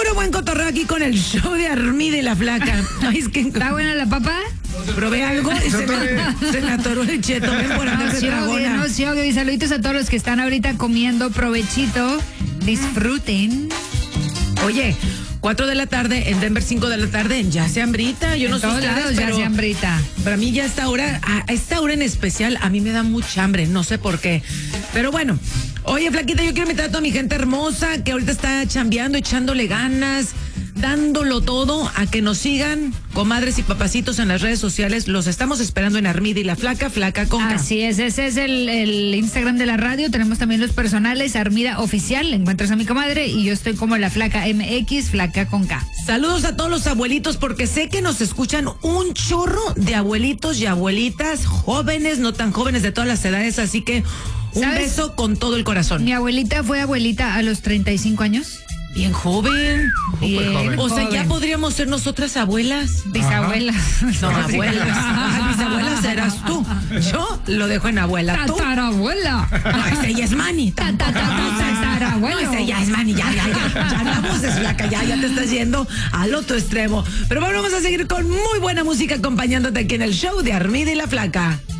Puro buen cotorreo aquí con el show de Armida y la Flaca. Ay, es que ¿Está buena la papa? probé algo y se me atoró el cheto. Ven por acá, No se oye, dragona. no se oye. Y saluditos a todos los que están ahorita comiendo. Provechito. Disfruten. Oye, 4 de la tarde, en Denver 5 de la tarde, ya se hambrita. Yo no sé Todos ustedes, lados ya pero se hambrita. para mí ya a esta hora en especial, a mí me da mucha hambre, no sé por qué. Pero bueno, oye, Flaquita, yo quiero invitar a toda mi gente hermosa que ahorita está chambeando, echándole ganas, dándolo todo, a que nos sigan, comadres y papacitos, en las redes sociales. Los estamos esperando en Armida y la Flaca, Flaca con K. Así es, ese es el Instagram de la radio. Tenemos también los personales, Armida Oficial, encuentras a mi comadre, y yo estoy como la Flaca MX, Flaca con K. Saludos a todos los abuelitos, porque sé que nos escuchan un chorro de abuelitos y abuelitas, jóvenes, no tan jóvenes, de todas las edades, así que un ¿Sabes? beso con todo el corazón. Mi abuelita fue abuelita a los 35 años. Bien joven. Bien joven. O sea, ya joven. podríamos ser nosotras abuelas. Bisabuela. No, abuelas. Mis abuelas eras tú. Yo lo dejo en abuela. Tú. Tatarabuela. No, ese ya es Manny. Tatarabuelo. No, ese ya es Manny. Ya la voz es Flaca. Ya te estás yendo al otro extremo. Pero bueno, vamos a seguir con muy buena música acompañándote aquí en el show de Armida y la Flaca.